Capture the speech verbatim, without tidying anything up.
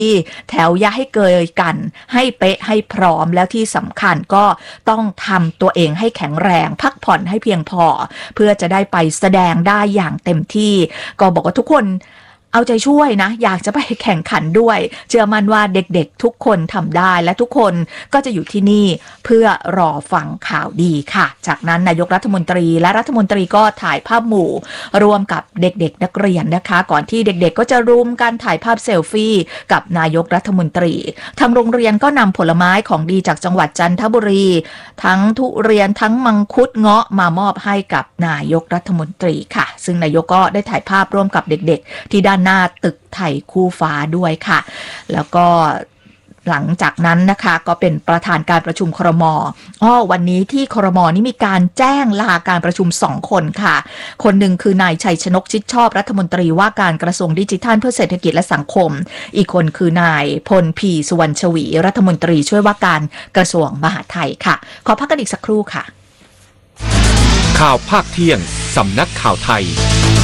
แถวอย่าให้เกยกันให้เป๊ะให้พร้อมแล้วที่สำคัญก็ต้องทำตัวเองให้แข็งแรงพักผ่อนให้เพียงพอเพื่อจะได้ไปแสดงได้อย่างเต็มที่ก็บอกว่าทุกคนเอาใจช่วยนะอยากจะไปแข่งขันด้วยเชื่อมั่นว่าเด็กๆทุกคนทำได้และทุกคนก็จะอยู่ที่นี่เพื่อรอฟังข่าวดีค่ะจากนั้นนายกรัฐมนตรีและรัฐมนตรีก็ถ่ายภาพหมู่รวมกับเด็กๆนักเรียนนะคะก่อนที่เด็กๆก็จะรุมกันถ่ายภาพเซลฟี่กับนายกรัฐมนตรีทางโรงเรียนก็นำผลไม้ของดีจากจังหวัดจันทบุรีทั้งทุเรียนทั้งมังคุดเงาะมามอบให้กับนายกรัฐมนตรีค่ะซึ่งนายกก็ได้ถ่ายภาพร่วมกับเด็กๆที่ด้านหน้าตึกไทยคู่ฟ้าด้วยค่ะแล้วก็หลังจากนั้นนะคะก็เป็นประธานการประชุมครม.อ้อวันนี้ที่ครม.นี่มีการแจ้งลาการประชุมสองคนค่ะคนหนึ่งคือนายชัยชนกชิดชอบรัฐมนตรีว่าการกระทรวงดิจิทัลเพื่อเศรษฐกิจและสังคมอีกคนคือนายพลพีสุวรรณชวีรัฐมนตรีช่วยว่าการกระทรวงมหาดไทยค่ะขอพักกันอีกสักครู่ค่ะข่าวภาคเที่ยงสำนักข่าวไทย